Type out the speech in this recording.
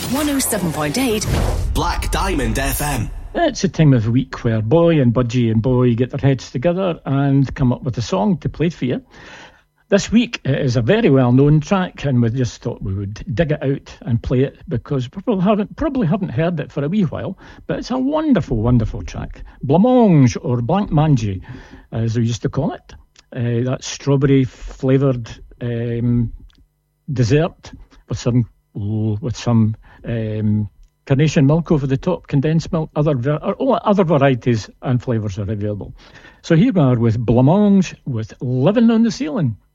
107.8 Black Diamond FM. It's a time of the week where Boy and Budgie and Boy get their heads together and come up with a song to play for you. This week it is a very well-known track, and we just thought we would dig it out and play it because we probably haven't heard it for a wee while, but it's a wonderful, wonderful track. Blancmange, or Blancmange, as we used to call it. That strawberry-flavoured dessert with some carnation milk over the top, condensed milk, other varieties and flavours are available. So here we are with Blancmange with Living on the Ceiling.